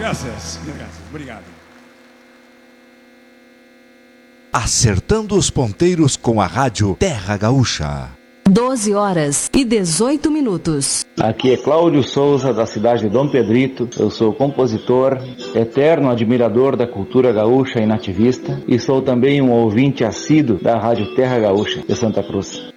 Graças. Obrigado. Acertando os ponteiros com a Rádio Terra Gaúcha. 12h18. Aqui é Cláudio Souza, da cidade de Dom Pedrito. Eu sou compositor, eterno admirador da cultura gaúcha e nativista, e sou também um ouvinte assíduo da Rádio Terra Gaúcha de Santa Cruz.